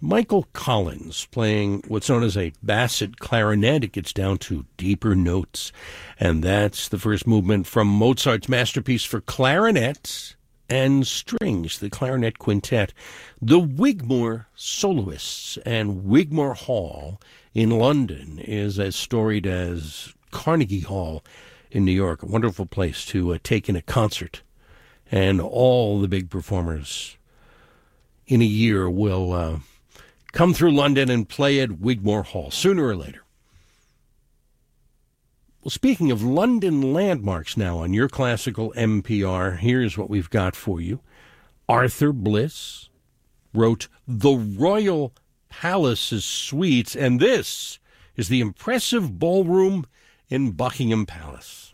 Michael Collins playing what's known as a basset clarinet. It gets down to deeper notes. And that's the first movement from Mozart's masterpiece for clarinet and strings, the Clarinet Quintet. The Wigmore Soloists and Wigmore Hall in London is as storied as Carnegie Hall in New York. A wonderful place to take in a concert. And all the big performers in a year will come through London and play at Wigmore Hall sooner or later. Well, speaking of London landmarks now on your classical NPR, here's what we've got for you. Arthur Bliss wrote The Royal Palace's Suites, and this is the impressive ballroom in Buckingham Palace.